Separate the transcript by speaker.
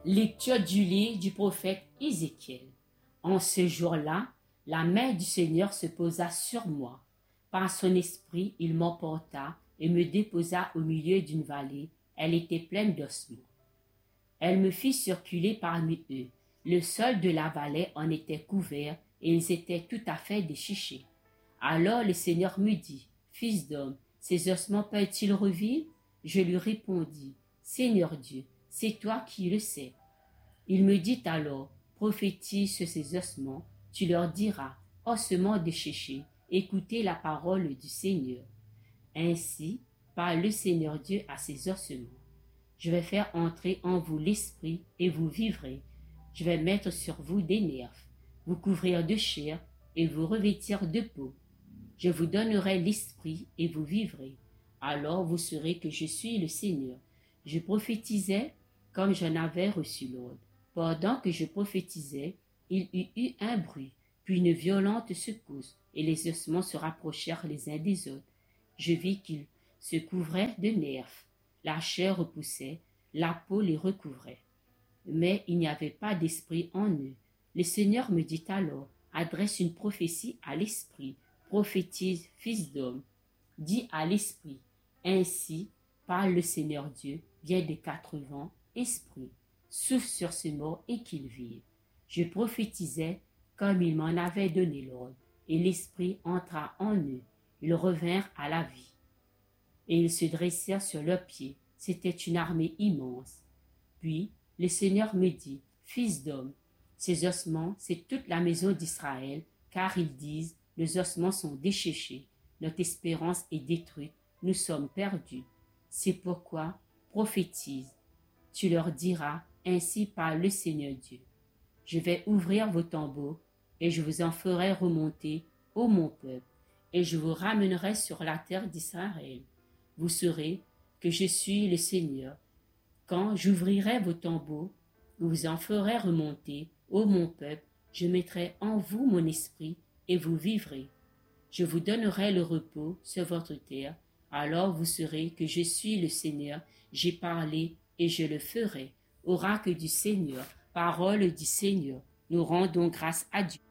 Speaker 1: Lecture du livre du prophète Ézéchiel. En ce jour-là, la main du Seigneur se posa sur moi. Par son esprit, il m'emporta et me déposa au milieu d'une vallée. Elle était pleine d'ossements. Elle me fit circuler parmi eux. Le sol de la vallée en était couvert et ils étaient tout à fait déchichés. Alors le Seigneur me dit, Fils d'homme, ces ossements peuvent-ils revivre? Je lui répondis, Seigneur Dieu, c'est toi qui le sais. Il me dit alors, prophétise sur ces ossements, tu leur diras, ossements desséchés, écoutez la parole du Seigneur. Ainsi parle le Seigneur Dieu à ces ossements. Je vais faire entrer en vous l'esprit et vous vivrez. Je vais mettre sur vous des nerfs, vous couvrir de chair et vous revêtir de peau. Je vous donnerai l'esprit et vous vivrez. Alors vous saurez que je suis le Seigneur. Je prophétisais comme j'en avais reçu l'ordre. Pendant que je prophétisais, il y eut un bruit, puis une violente secousse, et les ossements se rapprochèrent les uns des autres. Je vis qu'ils se couvraient de nerfs. La chair repoussait, la peau les recouvrait. Mais il n'y avait pas d'esprit en eux. Le Seigneur me dit alors, adresse une prophétie à l'esprit, prophétise, fils d'homme. Dis à l'esprit, ainsi parle le Seigneur Dieu, vient des quatre vents, esprit, souffle sur ces morts et qu'ils vivent. Je prophétisais comme il m'en avait donné l'ordre, et l'esprit entra en eux. Ils revinrent à la vie. Et ils se dressèrent sur leurs pieds. C'était une armée immense. Puis le Seigneur me dit, Fils d'homme, ces ossements, c'est toute la maison d'Israël, car ils disent, les ossements sont desséchés, notre espérance est détruite, nous sommes perdus. C'est pourquoi prophétise. Tu leur diras, ainsi parle le Seigneur Dieu. Je vais ouvrir vos tombeaux, et je vous en ferai remonter, ô mon peuple, et je vous ramènerai sur la terre d'Israël. Vous saurez que je suis le Seigneur. Quand j'ouvrirai vos tombeaux, vous en ferez remonter, ô mon peuple, je mettrai en vous mon esprit, et vous vivrez. Je vous donnerai le repos sur votre terre, alors vous saurez que je suis le Seigneur, j'ai parlé et je le ferai. Oracle du Seigneur, parole du Seigneur, nous rendons grâce à Dieu.